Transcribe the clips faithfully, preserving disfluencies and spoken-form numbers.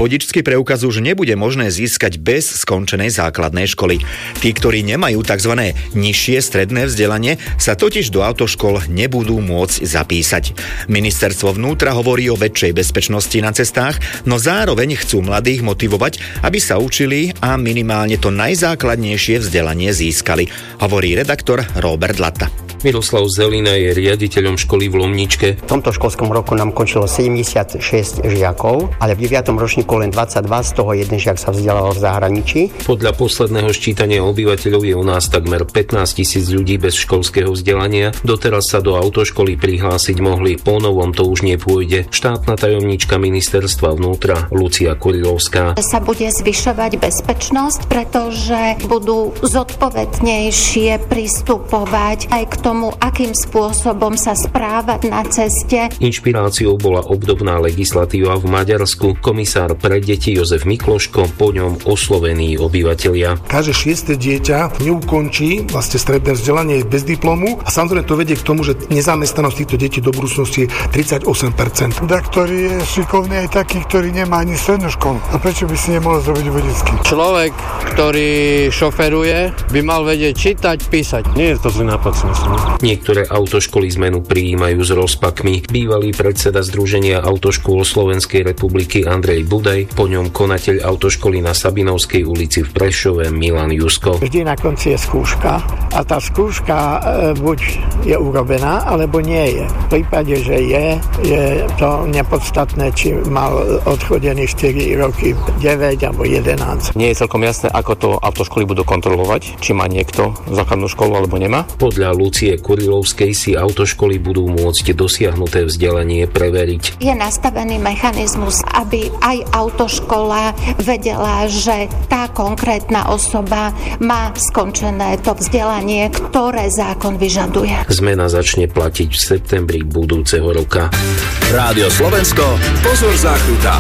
Vodičský preukaz už nebude možné získať bez skončenej základnej školy. Tí, ktorí nemajú tzv. Nižšie stredné vzdelanie, sa totiž do autoškôl nebudú môcť zapísať. Ministerstvo vnútra hovorí o väčšej bezpečnosti na cestách, no zároveň chcú mladých motivovať, aby sa učili a minimálne to najzákladnejšie vzdelanie získali, hovorí redaktor Robert Latta. Miroslav Zelina je riaditeľom školy v Lomničke. V tomto školskom roku nám končilo sedemdesiatšesť žiakov, ale v deviatom ročníku len dvadsaťdva, z toho jeden žiak sa vzdelával v zahraničí. Podľa posledného ščítania obyvateľov je u nás takmer pätnásť tisíc ľudí bez školského vzdelania. Doteraz sa do autoškoly prihlásiť mohli, po novom to už nepôjde. Štátna tajomníčka ministerstva vnútra Lucia Kurilovská. Sa bude zvyšovať bezpečnosť, pretože budú zodpovednejšie pristupovať aj k tomu, tomu, akým spôsobom sa správať na ceste. Inšpiráciou bola obdobná legislatíva v Maďarsku. Komisár pre deti Jozef Mikloško, po ňom oslovení obyvatelia. Každé šieste dieťa neukončí vlastne stredné vzdelanie bez diplomu a samozrejme to vedie k tomu, že nezamestnanosť týchto detí do budúcnosti je tridsaťosem percent. Da, ktorý je šikovný aj taký, ktorý nemá ani strednú školu. A prečo by si nemohol zrobiť vodický? Človek, ktorý šoferuje, by mal vedieť čítať, písať. Nie je to zlý nápad, si myslím. Niektoré autoškoly zmenu prijímajú s rozpakmi. Bývalý predseda Združenia autoškôl Slovenskej republiky Andrej Budaj, po ňom konateľ autoškoly na Sabinovskej ulici v Prešove Milan Jusko. Vždy na konci je skúška a tá skúška e, buď je urobená, alebo nie je. V prípade, že je, je to nepodstatné, či mal odchodený štyri roky, deväť alebo jedenásť. Nie je celkom jasné, ako to autoškoly budú kontrolovať, či má niekto základnú školu alebo nemá. Podľa Lucie Kurilovskej si autoškoly budú môcť dosiahnuté vzdelanie preveriť. Je nastavený mechanizmus, aby aj autoškola vedela, že tá konkrétna osoba má skončené to vzdelanie, ktoré zákon vyžaduje. Zmena začne platiť v septembri budúceho roka. Rádio Slovensko, pozor zákruta.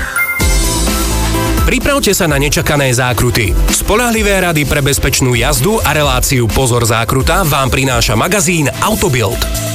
Pripravte sa na nečakané zákruty. Spoľahlivé rady pre bezpečnú jazdu a reláciu Pozor zákruta vám prináša magazín Autobild.